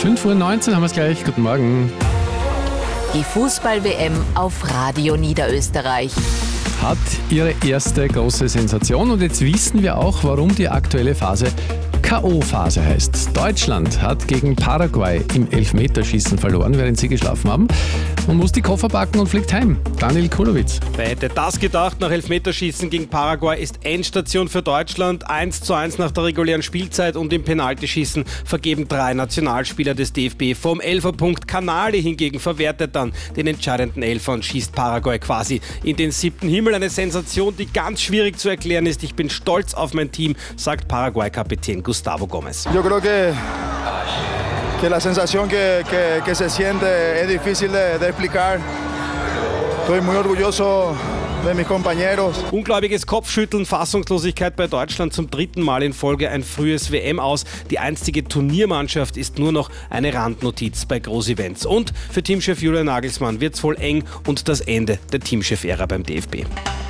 5:19 Uhr haben wir es gleich. Guten Morgen. Die Fußball-WM auf Radio Niederösterreich Hat ihre erste große Sensation und jetzt wissen wir auch, warum die aktuelle Phase K.O.-Phase heißt. Deutschland hat gegen Paraguay im Elfmeterschießen verloren, während sie geschlafen haben. Man muss die Koffer packen und fliegt heim. Daniel Kulowitz. Wer hätte das gedacht? Nach Elfmeterschießen gegen Paraguay ist Endstation für Deutschland. 1:1 nach der regulären Spielzeit und im Penaltyschießen vergeben 3 Nationalspieler des DFB vom Elferpunkt. Canali hingegen verwertet dann den entscheidenden Elfer und schießt Paraguay quasi in den 7. Himmel. Eine Sensation, die ganz schwierig zu erklären ist. Ich bin stolz auf mein Team, sagt Paraguay-Kapitän Gustavo Gómez. Yo creo que la sensación que se siente es difícil de explicar. Estoy muy orgulloso de mis compañeros. Ungläubiges Kopfschütteln, Fassungslosigkeit bei Deutschland zum 3. Mal in Folge ein frühes WM-Aus. Die einstige Turniermannschaft ist nur noch eine Randnotiz bei Großevents. Und für Teamchef Julian Nagelsmann wird's wohl eng und das Ende der Teamchef-Ära beim DFB.